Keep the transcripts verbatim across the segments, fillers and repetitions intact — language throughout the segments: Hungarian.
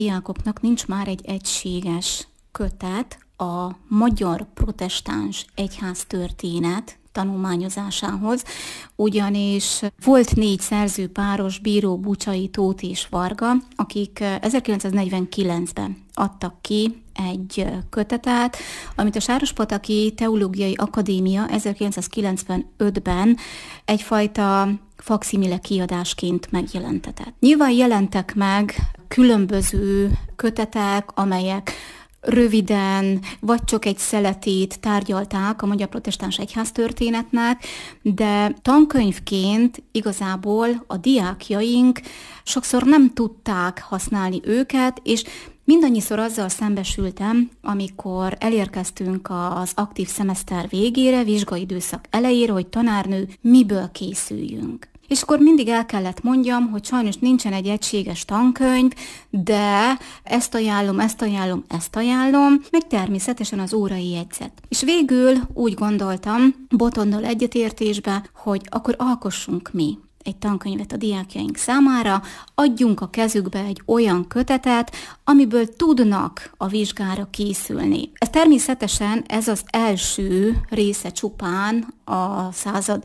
diákoknak nincs már egy egységes kötet a magyar protestáns egyháztörténet tanulmányozásához, ugyanis volt négy szerzőpáros, Bíró, Bucsai, Tóth és Varga, akik ezerkilencszáznegyvenkilencben adtak ki egy kötetet, amit a Sárospataki Teológiai Akadémia ezerkilencszázkilencvenötben egyfajta fakszimile kiadásként megjelentetett. Nyilván jelentek meg különböző kötetek, amelyek röviden, vagy csak egy szeletét tárgyalták a magyar protestáns egyháztörténetnek, de tankönyvként igazából a diákjaink sokszor nem tudták használni őket, és mindannyiszor azzal szembesültem, amikor elérkeztünk az aktív szemeszter végére, vizsgaidőszak elejére, hogy tanárnő, miből készüljünk. És akkor mindig el kellett mondjam, hogy sajnos nincsen egy egységes tankönyv, de ezt ajánlom, ezt ajánlom, ezt ajánlom, meg természetesen az órai jegyzet. És végül úgy gondoltam, Botondal egyetértésbe, hogy akkor alkossunk mi egy tankönyvet a diákjaink számára, adjunk a kezükbe egy olyan kötetet, amiből tudnak a vizsgára készülni. Ez természetesen ez az első része csupán a század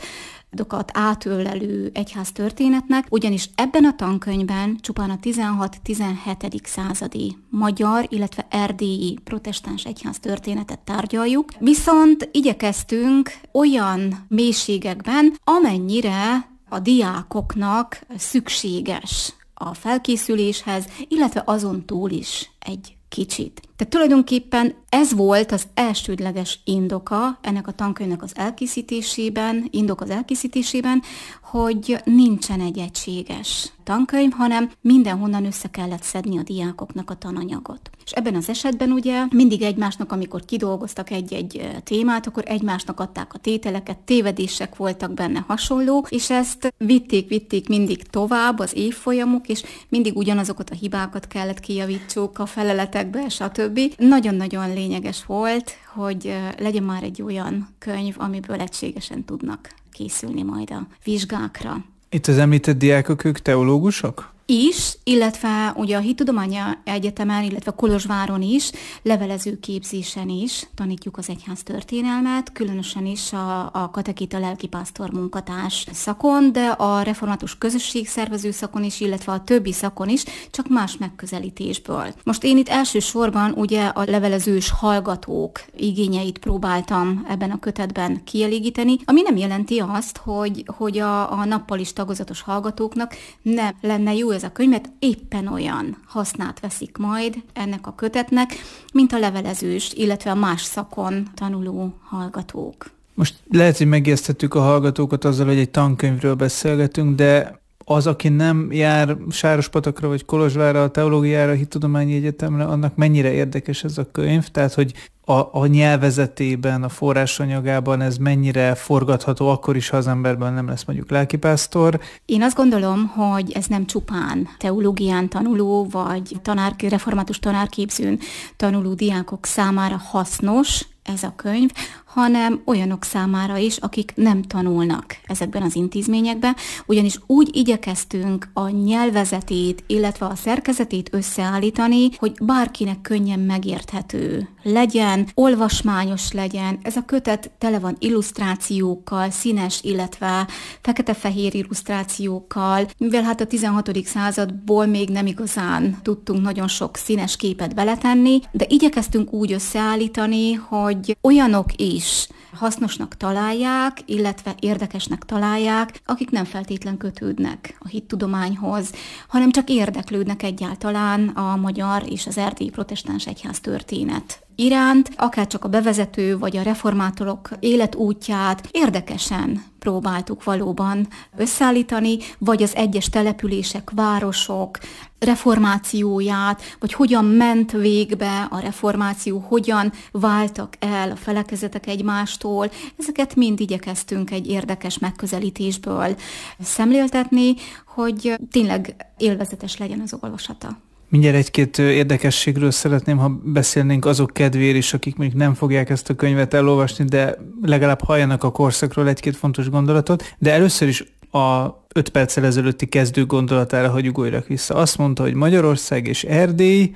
átölelő egyháztörténetnek, ugyanis ebben a tankönyvben csupán a tizenhat-tizenhetedik századi magyar, illetve erdélyi protestáns egyháztörténetet tárgyaljuk, viszont igyekeztünk olyan mélységekben, amennyire a diákoknak szükséges a felkészüléshez, illetve azon túl is egy kicsit. Tehát tulajdonképpen ez volt az elsődleges indoka ennek a tankönyvnek az elkészítésében, indok az elkészítésében, hogy nincsen egy egységes tankönyv, hanem mindenhonnan össze kellett szedni a diákoknak a tananyagot. És ebben az esetben ugye mindig egymásnak, amikor kidolgoztak egy-egy témát, akkor egymásnak adták a tételeket, tévedések voltak benne hasonló, és ezt vitték, vitték mindig tovább az évfolyamok, és mindig ugyanazokat a hibákat kellett kijavítsuk a feleletekbe, stb. Nagyon-nagyon lényeges volt, hogy legyen már egy olyan könyv, amiből egységesen tudnak készülni majd a vizsgákra. Itt az említett diákok, ők teológusok? Is, illetve ugye a Hittudományi Egyetemen, illetve Kolozsváron is, levelező képzésen is tanítjuk az egyház történelmet, különösen is a, a katekita lelkipásztor munkatárs szakon, de a református közösségszervező szakon is, illetve a többi szakon is, csak más megközelítésből. Most én itt elsősorban ugye a levelezős hallgatók igényeit próbáltam ebben a kötetben kielégíteni, ami nem jelenti azt, hogy, hogy a, a nappal is tagozatos hallgatóknak nem lenne jó ez a könyv, mert éppen olyan hasznát veszik majd ennek a kötetnek, mint a levelezős, illetve a más szakon tanuló hallgatók. Most lehet, hogy megijesztettük a hallgatókat azzal, hogy egy tankönyvről beszélgetünk, de az, aki nem jár Sárospatakra vagy Kolozsvárra, a teológiára, a Hittudományi Egyetemre, annak mennyire érdekes ez a könyv? Tehát, hogy a, a nyelvezetében, a forrásanyagában ez mennyire forgatható akkor is, ha az emberben nem lesz mondjuk lelkipásztor? Én azt gondolom, hogy ez nem csupán teológián tanuló, vagy tanár, református tanárképzőn tanuló diákok számára hasznos ez a könyv, hanem olyanok számára is, akik nem tanulnak ezekben az intézményekben, ugyanis úgy igyekeztünk a nyelvezetét, illetve a szerkezetét összeállítani, hogy bárkinek könnyen megérthető legyen, olvasmányos legyen. Ez a kötet tele van illusztrációkkal, színes, illetve fekete-fehér illusztrációkkal, mivel hát a tizenhatodik századból még nem igazán tudtunk nagyon sok színes képet beletenni, de igyekeztünk úgy összeállítani, hogy olyanok is hasznosnak találják, illetve érdekesnek találják, akik nem feltétlen kötődnek a hittudományhoz, hanem csak érdeklődnek egyáltalán a magyar és az erdélyi protestáns egyház történet iránt, akár csak a bevezető vagy a reformátorok életútját érdekesen próbáltuk valóban összeállítani, vagy az egyes települések, városok reformációját, vagy hogyan ment végbe a reformáció, hogyan váltak el a felekezetek egymástól. Ezeket mind igyekeztünk egy érdekes megközelítésből szemléltetni, hogy tényleg élvezetes legyen az olvasata. Mindjárt egy-két érdekességről szeretném, ha beszélnénk azok kedvéért is, akik mondjuk nem fogják ezt a könyvet elolvasni, de legalább halljanak a korszakról egy-két fontos gondolatot. De először is a öt perccel ezelőtti kezdő gondolatára hagyjuk újra vissza. Azt mondta, hogy Magyarország és Erdély